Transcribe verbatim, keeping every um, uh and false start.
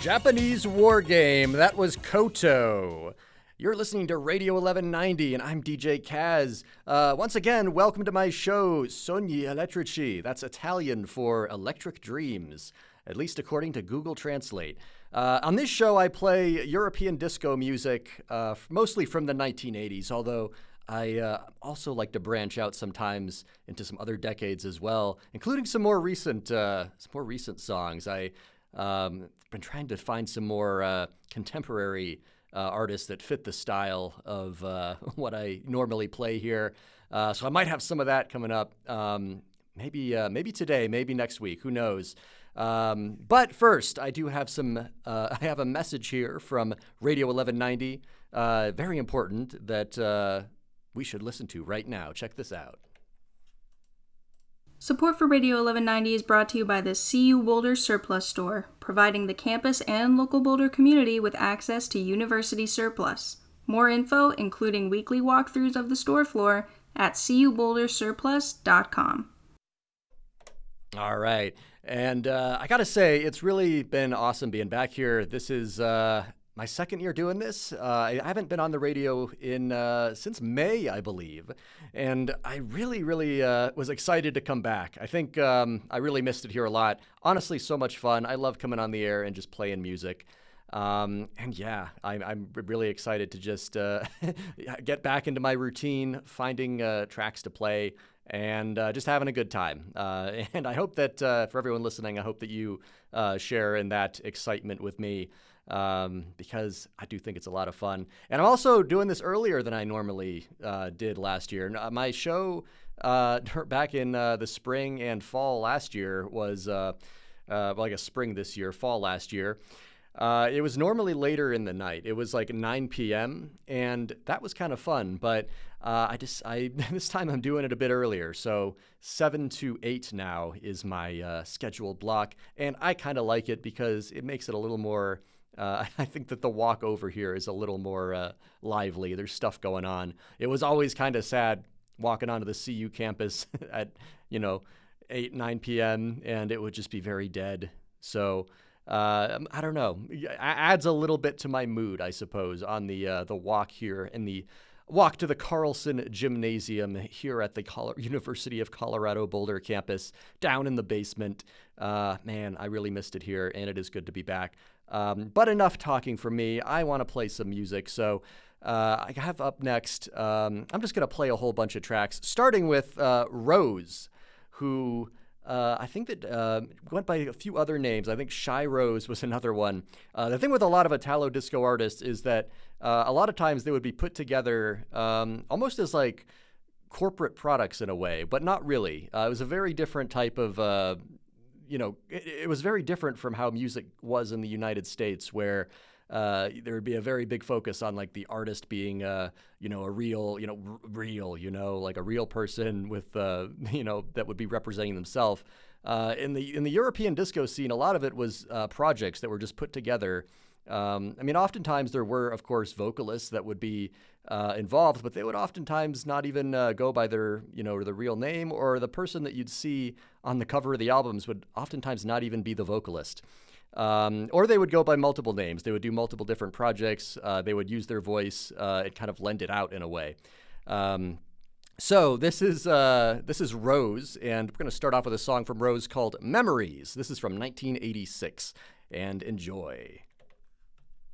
Japanese war game. That was Koto. You're listening to Radio eleven ninety, and I'm D J Kaz. Uh, once again, welcome to my show, Sogni Elettrici. That's Italian for Electric Dreams, at least according to Google Translate. Uh, on this show, I play European disco music, uh, mostly from the nineteen eighties, although I uh, also like to branch out sometimes into some other decades as well, including some more recent, uh, some more recent songs. I Um, been trying to find some more uh, contemporary uh, artists that fit the style of uh, what I normally play here. Uh, so I might have some of that coming up. Um, maybe uh, maybe today, maybe next week. Who knows? Um, but first, I do have some. Uh, I have a message here from Radio eleven ninety. Uh, very important that uh, we should listen to right now. Check this out. Support for Radio eleven ninety is brought to you by the C U Boulder Surplus Store, providing the campus and local Boulder community with access to university surplus. More info, including weekly walkthroughs of the store floor, at c u boulder surplus dot com. All right. And uh, I got to say, it's really been awesome being back here. This is uh, my second year doing this. Uh, I haven't been on the radio in uh, since May, I believe. And I really, really uh, was excited to come back. I think um, I really missed it here a lot. Honestly, so much fun. I love coming on the air and just playing music. Um, and yeah, I'm, I'm really excited to just uh, get back into my routine, finding uh, tracks to play, and uh, just having a good time. Uh, and I hope that uh, for everyone listening, I hope that you uh, share in that excitement with me. Um, because I do think it's a lot of fun. And I'm also doing this earlier than I normally uh, did last year. My show uh, back in uh, the spring and fall last year was, uh, uh, well, I guess spring this year, fall last year. Uh, it was normally later in the night. It was like nine p.m. and that was kind of fun. But uh, I just, I this time I'm doing it a bit earlier. So seven to eight now is my uh, scheduled block. And I kind of like it because it makes it a little more... Uh, I think that the walk over here is a little more uh, lively. There's stuff going on. It was always kind of sad walking onto the C U campus at, you know, eight, nine p.m. and it would just be very dead. So uh, I don't know. It adds a little bit to my mood, I suppose, on the uh, the walk here in the walk to the Carlson Gymnasium here at the Col- University of Colorado Boulder campus down in the basement. Uh, man, I really missed it here, and it is good to be back. Um, but enough talking for me. I want to play some music. So uh, I have up next, um, I'm just going to play a whole bunch of tracks, starting with uh, Rose, who uh, I think that uh, went by a few other names. I think Shy Rose was another one. Uh, the thing with a lot of Italo disco artists is that uh, a lot of times they would be put together um, almost as like corporate products in a way, but not really. Uh, it was a very different type of uh, you know, it, it was very different from how music was in the United States, where uh, there would be a very big focus on like the artist being, uh, you know, a real, you know, r- real, you know, like a real person with, uh, you know, that would be representing themselves. Uh, in the in the European disco scene, a lot of it was uh, projects that were just put together. Um, I mean, oftentimes there were, of course, vocalists that would be uh, involved, but they would oftentimes not even uh, go by their, you know, the real name, or the person that you'd see on the cover of the albums would oftentimes not even be the vocalist. Um, or they would go by multiple names. They would do multiple different projects. Uh, they would use their voice uh, and kind of lend it out in a way. Um, so this is uh, this is Rose, and we're going to start off with a song from Rose called Memories. This is from nineteen eighty-six, and enjoy.